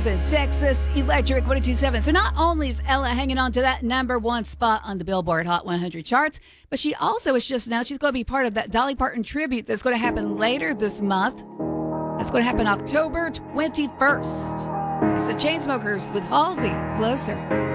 and Texas Electric 102.7. So not only is Ella hanging on to that number one spot on the Billboard Hot 100 charts, but she also is just announced she's going to be part of that Dolly Parton tribute that's going to happen later this month. That's going to happen October 21st. It's the Chainsmokers with Halsey, Closer.